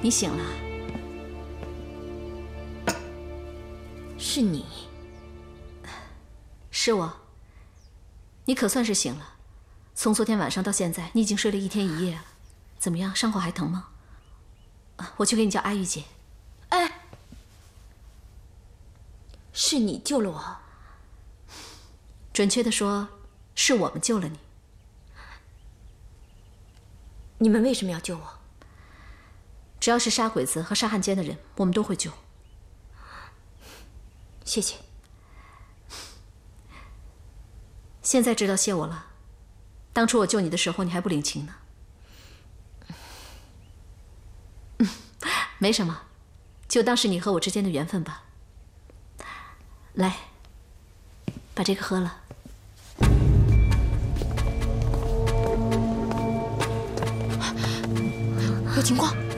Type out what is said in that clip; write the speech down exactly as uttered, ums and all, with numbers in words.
你醒了？ 是你？ 是我。你可算是醒了。从昨天晚上到现在，你已经睡了一天一夜了。怎么样，伤口还疼吗？我去给你叫阿玉姐。 哎，是你救了我。 准确的说，是我们救了你。 你们为什么要救我？ 只要是杀鬼子和杀汉奸的人，我们都会救。 谢谢。 现在知道谢我了。当初我救你的时候，你还不领情呢。嗯，没什么，就当是你和我之间的缘分吧。来，把这个喝了。 有情况。